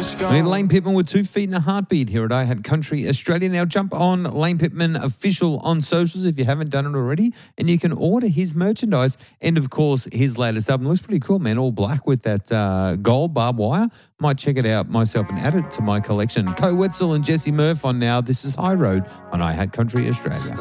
We need Lane Pittman with 2 feet and a heartbeat here at I Had Country Australia. Now jump on Lane Pittman official on socials if you haven't done it already, and you can order his merchandise and, of course, his latest album. Looks pretty cool, man. All black with that gold barbed wire. Might check it out myself and add it to my collection. Co Wetzel and Jesse Murph on now. This is High Road on I Had Country Australia.